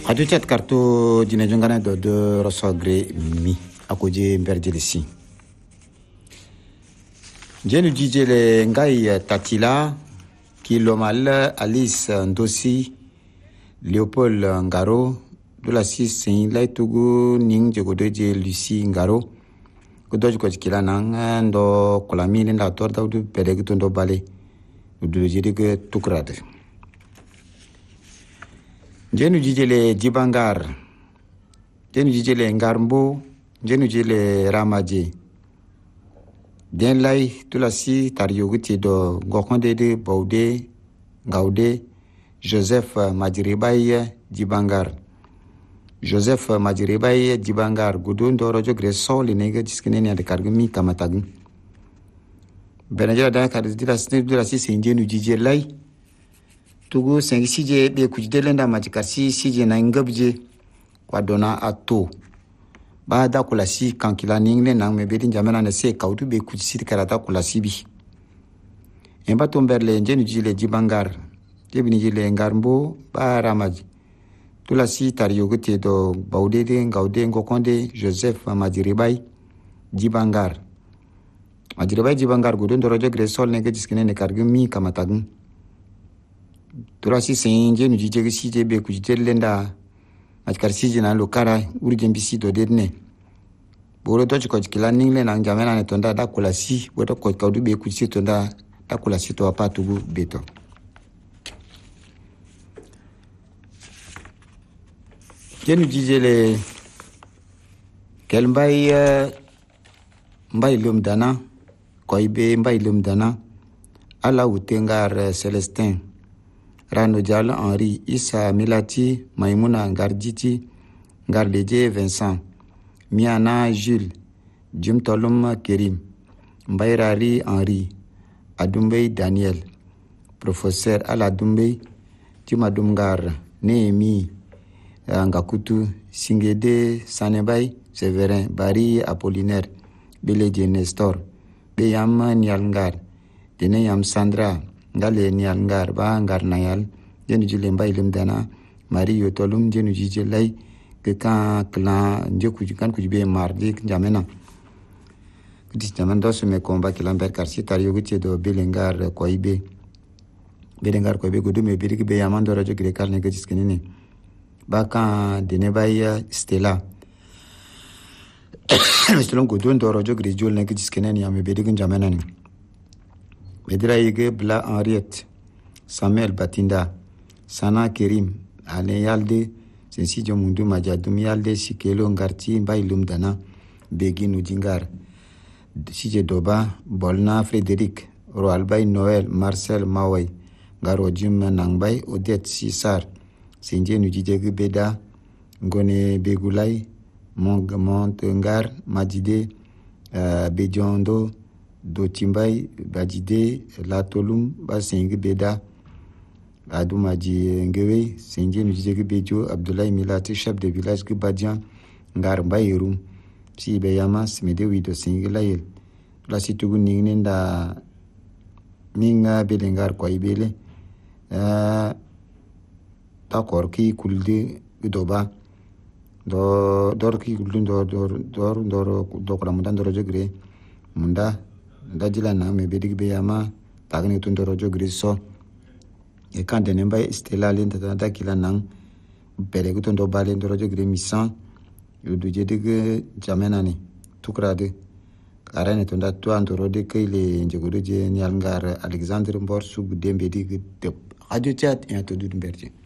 Radio chat kartu jina jongana do rosogre mi akoje mberjelesi. Jenu dijele ngai Tatila Kilomal Alice Ndosi Léopold Ngaro Dula Sin Laitugu Ning Jogodeje Lucie Ngaro Kodoj ko kila nang ndo kolami nda torda du pedeg ndo bale du jide tukrade. Jenu jijele Jibangar, jenu jijele Ngarmbo, jenu jijele Ramaje. Den lay tulasi tarioguti do Gokonde de Baude, Gaude, Joseph Majiribaye Jibangar. Joseph Majiribaye Jibangar, Gudun do Rojo Greso, Linega Diskinenia de Kargumi Kamatagun. Benajara da Kardila Snip de la Sis Indian jijele Tugu sengi sije be kujidelenda majikasi sije na ngabje kwa dona ato ba da kulasi kankila ningle nang mebedi jamana na se kautu be kujisi karata kulasi bi emba tomberle njenu jile Jibangar jebini jile Ngarmbo ba Ramaji tulasi tariogote do Baude Ngaude Ngokonde Joseph Majiribai Jibangar Gudun do rojo gresol nege jiskine ne kargumi kamatagun Turasi senje nu jije sije be kujelenda matkar sije na lokara urje mbisi do dedne boro to ko kila ningle na jamena ne tonda da kulasi boto ko kaudu be kujisi tonda da kulasi to apatugu beto jenu jije le kelmbai mbai lumdana koibe mbai lumdana ala utengar Celestin Rano Diallo Henri, Issa Milati, Maimouna Ngarditi, Ngardeje Vincent, Miana Jules, Jim Tolum Kerim, Mbairari Henri, Adumbey Daniel, Professeur Aladumbey, Timadumgar, Néhémie Ngakutu, Singede Sanebay, Séverin, Bari Apollinaire, Beledje Nestor, Beyam Nialngar, Deneyam Sandra, Ngale Nialngar ba ngar nayal jenu jile mbay limdana mari yotolum jenu jije lay ke kan klan njeku kan kujbe mardi jamena kudis jaman do sume komba kilamber karsi tariyo gute do belengar koibe godume biri be yamando rajo gre karne ke diskenene ba kan dene bay Stella Stella godon do rajo gre jol ne ke diskenene yame biri jamena ni Bedra Yege Bla Henriette, Samuel Batinda, Sana Kerim, Ale Yalde, Sensidio Mundu Majadum Yalde, Sikelo Ngarti, Bailum Dana, Begin Ujingar, Sije Doba, Bolna Frédéric, Roalbay Noël, Marcel Maway, Garo Jim Nangbay, Odette Sissar, Senje Nujijegu Beda, Ngone Begulay, Montengar, Majide, Bediondo, do Timbay Badide Latolum Basengi Beda Adumaji Ngewe Senje Nujige Bejo Abdoulaye Milati chef de village Badian Ngar Mbayerum si Beyama Smede Wido Sengi Layel la situgu ningnenda ninga belengar kwa ibele takor ki kulde doba dor ki kulde dor kuramudan dor jogre munda dajila na me bedig be yama tagni tun doro jogri so e kande ne mbay Stella lenta da kila nang bere guton do balen doro jogri misan yudu jedig jamenani tukrade karane tun da to andoro de kele njegodo je nyal ngar Alexandre Mbor sub dembe dig de radio chat et to du berje